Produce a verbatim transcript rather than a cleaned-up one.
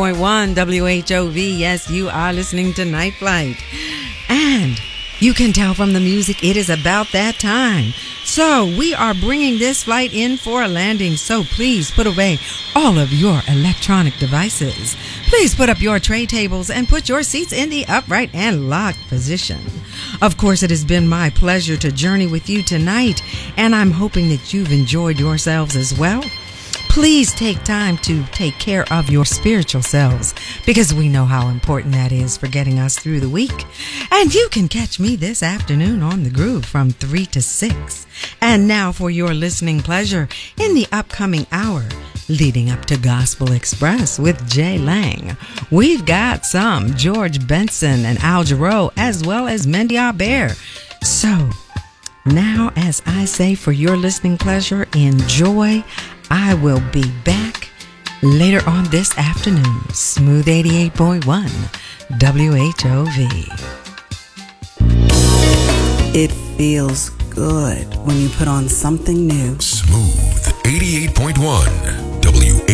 point one W H O V. Yes, you are listening to Night Flight. And you can tell from the music it is about that time. So we are bringing this flight in for a landing. So please put away all of your electronic devices. Please put up your tray tables and put your seats in the upright and locked position. Of course, it has been my pleasure to journey with you tonight, and I'm hoping that you've enjoyed yourselves as well. Please take time to take care of your spiritual selves, because we know how important that is for getting us through the week. And you can catch me this afternoon on The Groove from three to six. And now for your listening pleasure in the upcoming hour, leading up to Gospel Express with Jay Lang, we've got some George Benson and Al Jarreau, as well as Mendy Albert. So now, as I say, for your listening pleasure, enjoy. I will be back later on this afternoon. Smooth eighty-eight point one W H O V. It feels good when you put on something new. Smooth eighty-eight point one W